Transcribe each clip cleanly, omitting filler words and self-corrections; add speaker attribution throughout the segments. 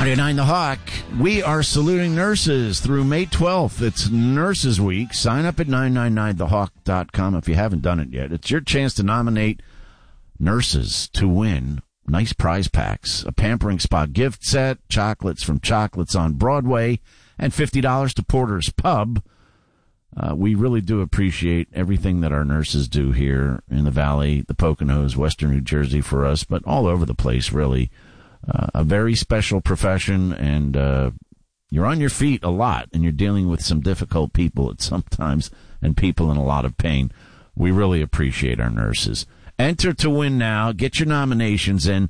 Speaker 1: 99 The Hawk. We are saluting nurses through May 12th. It's Nurses Week. Sign up at 999thehawk.com if you haven't done it yet. It's your chance to nominate nurses to win nice prize packs, a Pampering Spa gift set, chocolates from Chocolates on Broadway, and $50 to Porter's Pub. We really do appreciate everything that our nurses do here in the Valley, the Poconos, Western New Jersey for us, but all over the place, really. A very special profession, and you're on your feet a lot, and you're dealing with some difficult people at sometimes, and people in a lot of pain. We really appreciate our nurses. Enter to win now. Get your nominations in.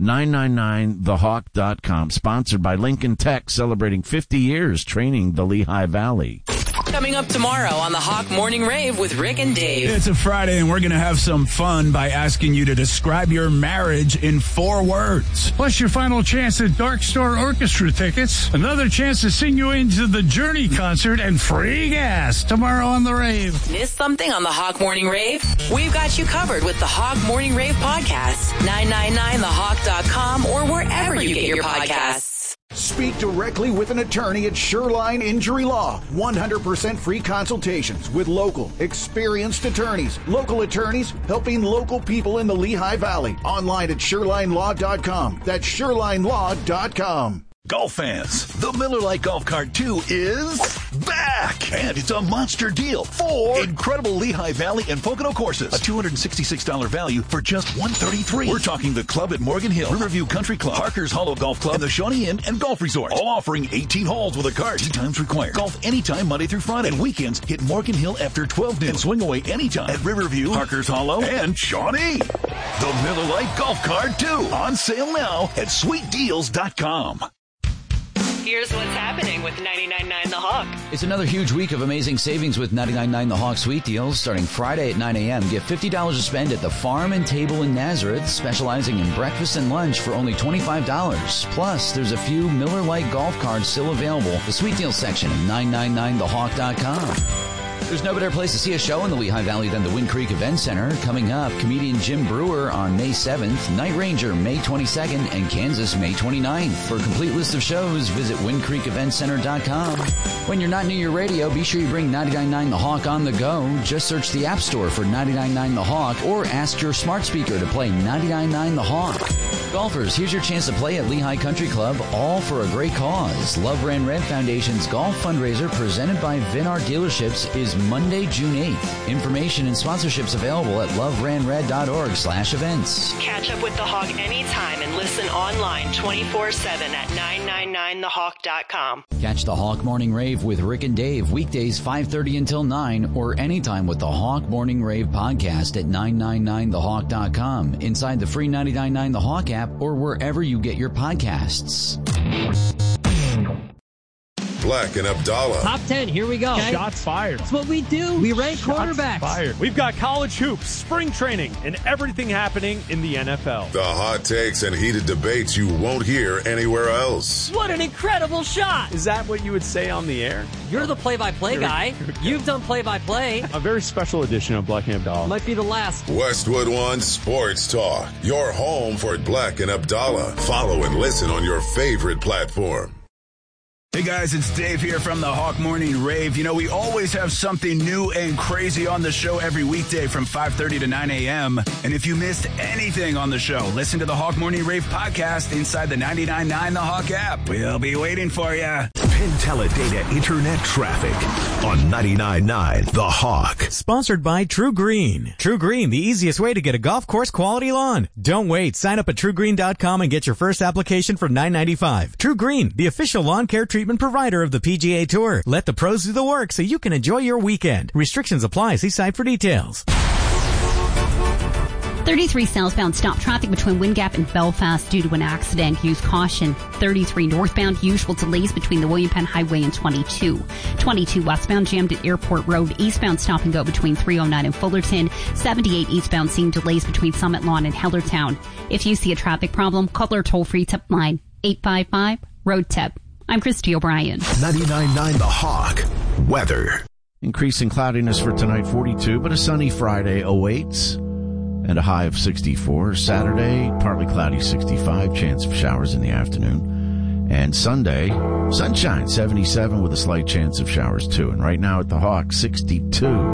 Speaker 1: 999thehawk.com. Sponsored by Lincoln Tech, celebrating 50 years training the Lehigh Valley.
Speaker 2: Coming up tomorrow on the Hawk Morning Rave with Rick and Dave.
Speaker 3: It's a Friday, and we're going to have some fun by asking you to describe your marriage in 4 words.
Speaker 4: Plus your final chance at Dark Star Orchestra tickets, another chance to sing you into the Journey concert, and free gas tomorrow on the Rave.
Speaker 2: Miss something on the Hawk Morning Rave? We've got you covered with the Hawk Morning Rave podcast. 999thehawk.com or wherever you get your podcasts.
Speaker 5: Speak directly with an attorney at Shoreline Injury Law. 100% free consultations with local, experienced attorneys. Local attorneys helping local people in the Lehigh Valley. Online at ShorelineLaw.com. That's ShorelineLaw.com.
Speaker 6: Golf fans, the Miller Lite Golf Cart 2 is back! And it's a monster deal. 4 incredible Lehigh Valley and Pocono courses. A $266 value for just $133. We're talking the club at Morgan Hill, Riverview Country Club, Parker's Hollow Golf Club, and the Shawnee Inn and Golf Resort. All offering 18 holes with a cart. 2 times required. Golf anytime Monday through Friday. And weekends, hit Morgan Hill after 12 noon. And swing away anytime at Riverview, Parker's Hollow, and Shawnee. The Miller Lite Golf Cart 2. On sale now at sweetdeals.com.
Speaker 2: Here's what's happening with 99.9 The Hawk.
Speaker 7: It's another huge week of amazing savings with 99.9 The Hawk Sweet Deals. Starting Friday at 9 a.m., get $50 to spend at the Farm and Table in Nazareth, specializing in breakfast and lunch for only $25. Plus, there's a few Miller Lite golf carts still available. The Sweet Deals section at 999thehawk.com. There's no better place to see a show in the Lehigh Valley than the Wind Creek Event Center. Coming up, comedian Jim Brewer on May 7th, Night Ranger May 22nd, and Kansas May 29th. For a complete list of shows, visit windcreekeventcenter.com. When you're not near your radio, be sure you bring 99.9 The Hawk on the go. Just search the App Store for 99.9 The Hawk or ask your smart speaker to play 99.9 The Hawk. Golfers, here's your chance to play at Lehigh Country Club, all for a great cause. Love Ran Red Foundation's golf fundraiser presented by Vinard Dealerships is Monday, June 8th. Information and sponsorships available at loveranred.org/events.
Speaker 2: Catch up with The Hawk anytime and listen online 24/7 at 999thehawk.com.
Speaker 7: Catch the Hawk Morning Rave with Rick and Dave weekdays 5:30 until 9 or anytime with the Hawk Morning Rave podcast at 999thehawk.com, inside the free 99.9 The Hawk app or wherever you get your podcasts.
Speaker 8: Black and Abdallah.
Speaker 9: Top 10, here we go.
Speaker 4: Okay. Shots fired.
Speaker 9: That's what we do. We rank quarterbacks.
Speaker 4: Fired.
Speaker 10: We've got college hoops, spring training, and everything happening in the NFL.
Speaker 8: The hot takes and heated debates you won't hear anywhere else.
Speaker 9: What an incredible shot.
Speaker 10: Is that what you would say on the air?
Speaker 9: You're the play-by-play guy. You've done play-by-play.
Speaker 10: A very special edition of Black and Abdallah.
Speaker 9: Might be the last.
Speaker 8: Westwood One Sports Talk. Your home for Black and Abdallah. Follow and listen on your favorite platform.
Speaker 3: Hey guys, it's Dave here from the Hawk Morning Rave. You know, we always have something new and crazy on the show every weekday from 5:30 to 9 a.m. And if you missed anything on the show, listen to the Hawk Morning Rave podcast inside the 99.9 The Hawk app. We'll be waiting for you.
Speaker 6: Penteledata Internet Traffic on 99.9 The Hawk.
Speaker 11: Sponsored by True Green. True Green, the easiest way to get a golf course quality lawn. Don't wait. Sign up at TrueGreen.com and get your first application for $9.95. True Green, the official lawn care treatment provider of the PGA Tour. Let the pros do the work so you can enjoy your weekend. Restrictions apply. See site for details.
Speaker 12: 33 southbound stop traffic between Windgap and Belfast due to an accident. Use caution. 33 northbound, usual delays between the William Penn Highway and 22. 22 westbound jammed at Airport Road. Eastbound stop and go between 309 and Fullerton. 78 eastbound seeing delays between Summit Lawn and Hellertown. If you see a traffic problem, call our toll-free tip line, 855-ROAD-TIP. I'm Christy O'Brien.
Speaker 6: 99.9 The Hawk. Weather.
Speaker 1: Increasing cloudiness for tonight, 42, but a sunny Friday awaits. And a high of 64. Saturday, partly cloudy, 65. Chance of showers in the afternoon. And Sunday, sunshine, 77 with a slight chance of showers too. And right now at the Hawk, 62.